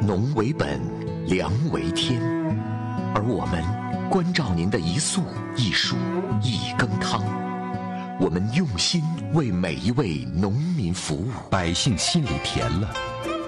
农为本，粮为天，而我们关照您的一粟一蔬一羹汤，我们用心为每一位农民服务， 百姓心里甜了，